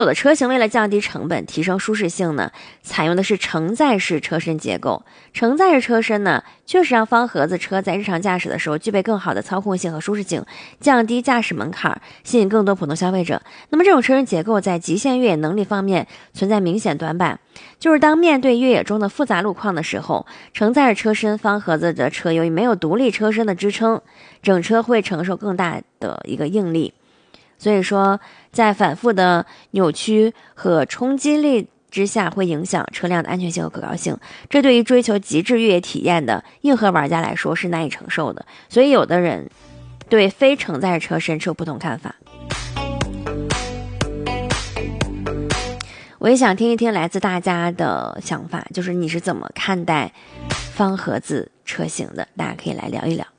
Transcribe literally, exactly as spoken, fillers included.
有的车型为了降低成本、提升舒适性呢，采用的是承载式车身结构。承载式车身呢，确实让方盒子车在日常驾驶的时候具备更好的操控性和舒适性，降低驾驶门槛，吸引更多普通消费者。那么这种车身结构在极限越野能力方面存在明显短板，就是当面对越野中的复杂路况的时候，承载式车身方盒子的车由于没有独立车身的支撑，整车会承受更大的一个应力。所以说，在反复的扭曲和冲击力之下，会影响车辆的安全性和可靠性。这对于追求极致越野体验的硬核玩家来说是难以承受的。所以，有的人对非承载式车身持有不同看法。我也想听一听来自大家的想法，就是你是怎么看待方盒子车型的？大家可以来聊一聊。